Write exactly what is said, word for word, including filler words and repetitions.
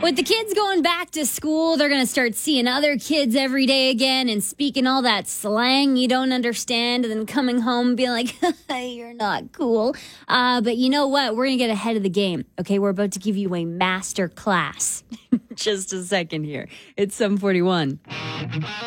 With the kids going back to school, they're going to start seeing other kids every day again and speaking all that slang you don't understand and then coming home and being like, you're not cool. Uh, but you know what? We're going to get ahead of the game. Okay, we're about to give you a master class. Just a second here. It's seven forty-one.